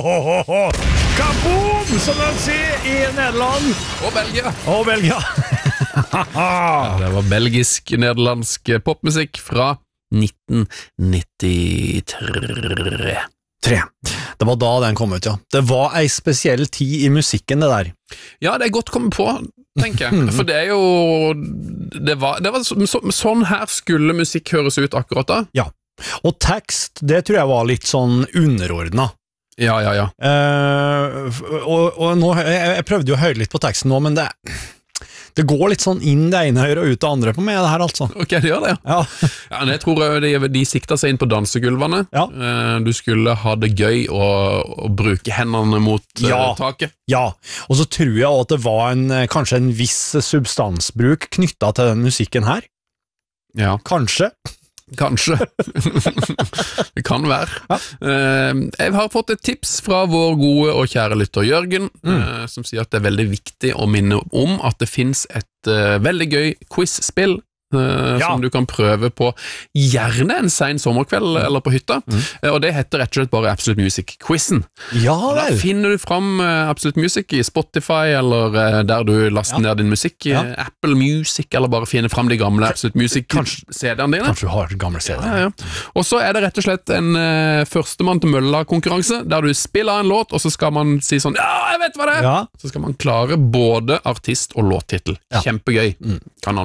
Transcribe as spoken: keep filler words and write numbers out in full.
Kaboom, som de sier i Nederland. Og Belgia. Og Belgia. Ja, det var belgisk-nederlandsk popmusikk fra nitten nittitre. Tre. Det var da den kom ut, ja. Det var ei spesiell tid i musikken, det der. Ja, det er godt kommet på, tenker jeg. For det er jo det var, det var så, så, sånn her skulle musikk høres ut akkurat da. Ja. Og tekst, det tror jeg var litt sånn underordnet. Ja, ja, ja. Uh, og, og nå, jeg, jeg prøvde jo å høre litt på teksten nå, men det det går litt sånn inn det ene høyre og ut det andre på meg, det her altså. Ok, det gjør det, ja. Ja, jeg tror de, de sikta seg inn på dansegulvene. Ja. Du skulle ha det gøy og, og bruke hendene mot ja. uh, taket. Ja, og så tror jeg også at det var en, kanskje en viss substansbruk knyttet til den musikken her. Ja. Kanskje. Kanskje. Det kan være. Ja. Jeg har fått et tips fra vår gode og kjære lytter Jørgen, mm. som sier at det er veldig viktig å minne om at det finnes et uh, veldig gøy quiz-spill Uh, ja. som du kan prøve på gjerne en sen sommerkveld mm. eller på hytta, mm. uh, og det heter rett og slett bare Absolute Music-quizen. Ja, da finner du fram uh, Absolute Music i Spotify eller uh, der du laster ja. ned din musikk, ja. uh, Apple Music, eller bare finne fram de gamle Absolute Music-C D-ene dine. Kanskje du har gamle C D-er. Ja, ja. Og så er det rett og slett en uh, førstemann til mølla-konkurranse, der du spiller en låt, og så skal man si sånn, ja, jeg vet hva det er! Ja. Så skal man klare både artist og låttittel. Ja. Kjempegøy. Mm. Kan